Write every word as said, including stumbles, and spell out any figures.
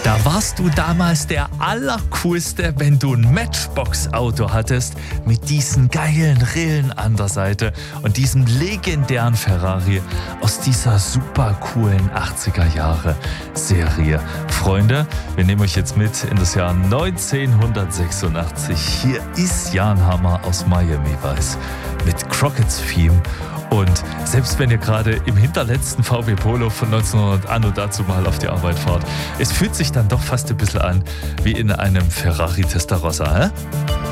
Da warst du damals der Allercoolste, wenn du ein Matchbox-Auto hattest mit diesen geilen Rillen an der Seite und diesem legendären Ferrari aus dieser super coolen achtziger-Jahre-Serie. Freunde, wir nehmen euch jetzt mit in das Jahr neunzehnhundertsechsundachtzig. Hier ist Jan Hammer aus Miami Vice mit Crockett's Theme. Und selbst wenn ihr gerade im hinterletzten V W Polo von neunzehnhundert anno dazu mal auf die Arbeit fahrt, es fühlt sich dann doch fast ein bisschen an wie in einem Ferrari Testarossa, hä?